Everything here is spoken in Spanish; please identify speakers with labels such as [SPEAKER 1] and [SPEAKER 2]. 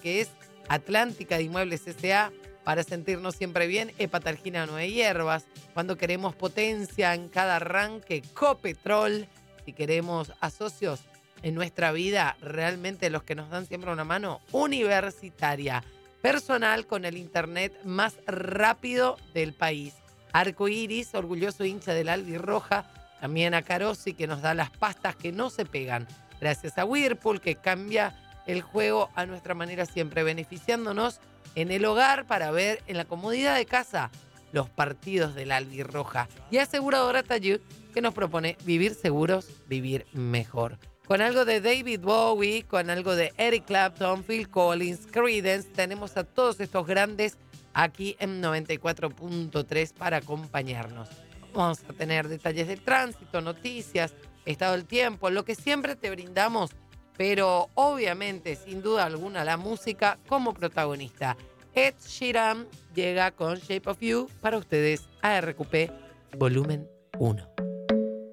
[SPEAKER 1] que es Atlántica de Inmuebles S.A., para sentirnos siempre bien, Hepatargina Nueve Hierbas. Cuando queremos potencia en cada arranque, Copetrol. Si queremos a socios en nuestra vida, realmente los que nos dan siempre una mano, Universitaria. Personal con el internet más rápido del país. Arcoiris, orgulloso hincha del Albirroja. También a Carosi, que nos da las pastas que no se pegan. Gracias a Whirlpool, que cambia el juego a nuestra manera siempre, beneficiándonos en el hogar para ver en la comodidad de casa los partidos del Albirroja. Y aseguradora Tayud, que nos propone vivir seguros, vivir mejor. Con algo de David Bowie, con algo de Eric Clapton, Phil Collins, Creedence, tenemos a todos estos grandes aquí en 94.3 para acompañarnos. Vamos a tener detalles del tránsito, noticias, estado del tiempo, lo que siempre te brindamos, pero obviamente, sin duda alguna, la música como protagonista. Ed Sheeran llega con Shape of You para ustedes a RQP Volumen 1.